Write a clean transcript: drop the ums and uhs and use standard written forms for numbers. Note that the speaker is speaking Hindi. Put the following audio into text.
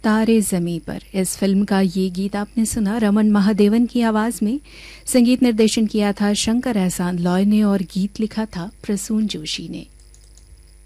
तारे ज़मीं पर। इस फिल्म का ये गीत आपने सुना रमन महादेवन की आवाज़ में। संगीत निर्देशन किया था शंकर एहसान लॉय ने और गीत लिखा था प्रसून जोशी ने।